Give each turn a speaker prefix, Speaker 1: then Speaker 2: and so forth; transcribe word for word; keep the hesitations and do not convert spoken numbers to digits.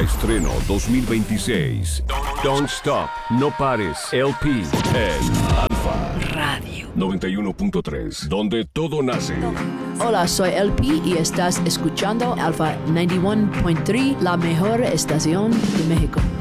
Speaker 1: estreno dos mil veintiséis. Don't Stop, No Pares, L P en Alfa
Speaker 2: Radio
Speaker 1: noventa y uno punto tres, donde todo nace.
Speaker 2: Hola, soy L P y estás escuchando Alfa noventa y uno punto tres, la mejor estación de México.